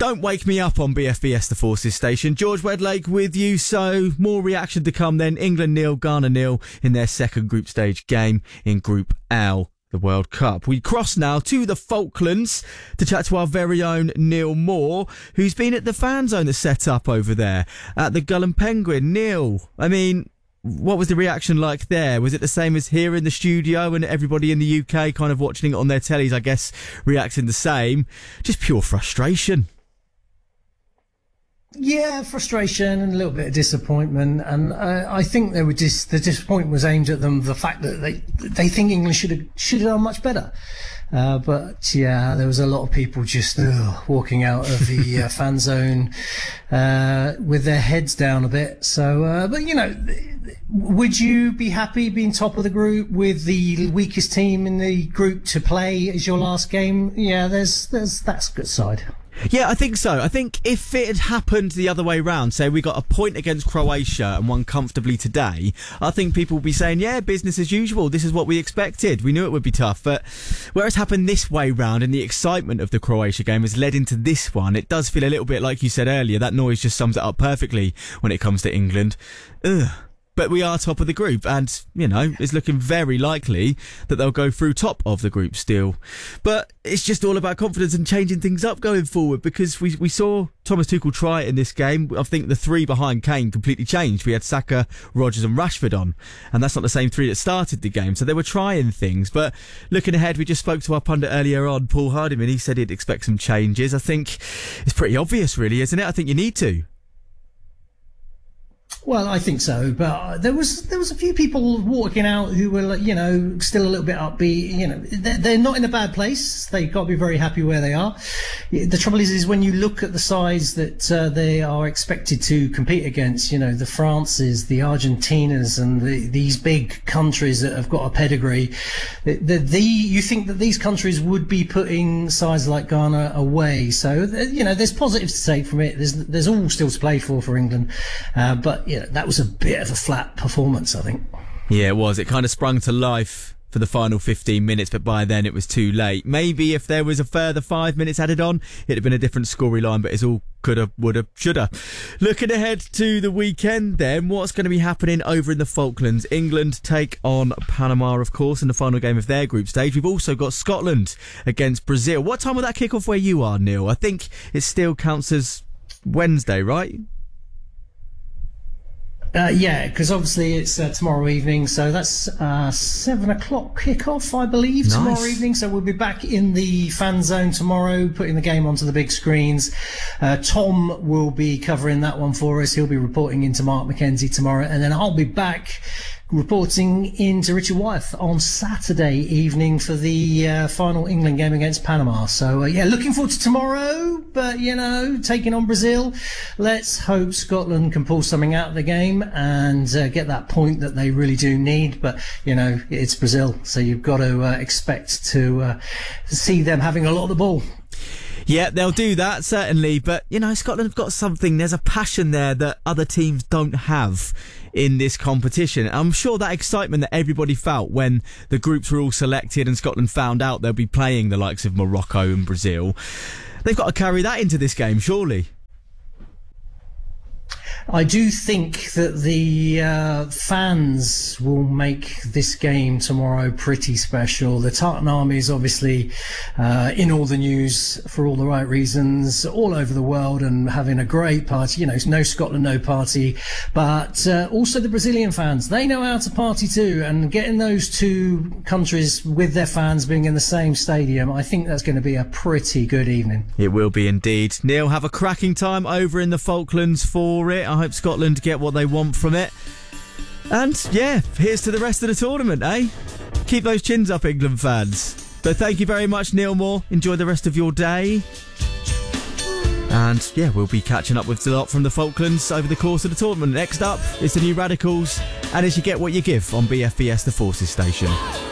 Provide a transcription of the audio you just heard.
Don't wake me up on BFBS The Forces station. George Wedlake with you. So more reaction to come then. England 0, Ghana 0 in their second group stage game in Group L, the World Cup. We cross now to the Falklands to chat to our very own Neil Moore, who's been at the fan zone that's set up over there at the Gull and Penguin. Neil, I mean, what was the reaction like there? Was it the same as here in the studio and everybody in the UK kind of watching it on their tellies, I guess, reacting the same? Just pure frustration. Yeah, frustration and a little bit of disappointment, and I think they were just the disappointment was aimed at them. The fact that they think England should have done much better, but yeah, there was a lot of people just walking out of the fan zone with their heads down a bit. So, but you know, would you be happy being top of the group with the weakest team in the group to play as your last game? Yeah, that's a good side. Yeah, I think so. I think if it had happened the other way round, say we got a point against Croatia and won comfortably today, I think people would be saying, yeah, business as usual. This is what we expected. We knew it would be tough. But where it's happened this way round and the excitement of the Croatia game has led into this one, it does feel a little bit like you said earlier. That noise just sums it up perfectly when it comes to England. Ugh. But we are top of the group and, you know, it's looking very likely that they'll go through top of the group still. But it's just all about confidence and changing things up going forward, because we saw Thomas Tuchel try it in this game. I think the three behind Kane completely changed. We had Saka, Rodgers and Rashford on, and that's not the same three that started the game. So they were trying things. But looking ahead, we just spoke to our pundit earlier on, Paul Hardiman. He said he'd expect some changes. I think it's pretty obvious, really, isn't it? I think you need to. Well, I think so, but there was a few people walking out who were, you know, still a little bit upbeat. You know, they're not in a bad place. They've got to be very happy where they are. The trouble is when you look at the sides that they are expected to compete against, you know, the Frances, the Argentinas, and these big countries that have got a pedigree. You think that these countries would be putting sides like Ghana away. So, you know, there's positives to take from it. There's all still to play for England, but yeah, that was a bit of a flat performance, I think. Yeah, it was. It kind of sprung to life for the final 15 minutes, but by then it was too late. Maybe if there was a further 5 minutes added on, it'd have been a different storyline, but it's all coulda, woulda, shoulda. Looking ahead to the weekend then, what's going to be happening over in the Falklands? England take on Panama, of course, in the final game of their group stage. We've also got Scotland against Brazil. What time will that kick off where you are, Neil? I think it still counts as Wednesday, right? Yeah, because obviously it's tomorrow evening, so that's 7 o'clock kickoff, I believe, nice. Tomorrow evening. So we'll be back in the fan zone tomorrow, putting the game onto the big screens. Tom will be covering that one for us. He'll be reporting into Mark McKenzie tomorrow, and then I'll be back reporting into Richard Wyeth on Saturday evening for the final England game against Panama. So, yeah, looking forward to tomorrow, but, you know, taking on Brazil. Let's hope Scotland can pull something out of the game and get that point that they really do need. But, you know, it's Brazil, so you've got to expect to see them having a lot of the ball. Yeah, they'll do that, certainly. But, you know, Scotland have got something. There's a passion there that other teams don't have in this competition. I'm sure that excitement that everybody felt when the groups were all selected and Scotland found out they'll be playing the likes of Morocco and Brazil, they've got to carry that into this game, surely. I do think that the fans will make this game tomorrow pretty special. The Tartan Army is obviously in all the news for all the right reasons all over the world and having a great party. You know, no Scotland, no party. But also the Brazilian fans, they know how to party too. And getting those two countries with their fans being in the same stadium, I think that's going to be a pretty good evening. It will be indeed. Neil, have a cracking time over in the Falklands for it. I hope Scotland get what they want from it. And yeah, here's to the rest of the tournament, eh? Keep those chins up, England fans. But thank you very much, Neil Moore. Enjoy the rest of your day. And yeah, we'll be catching up with a lot from the Falklands over the course of the tournament. Next up, it's the New Radicals, and it's You Get What You Give on BFBS The Forces station.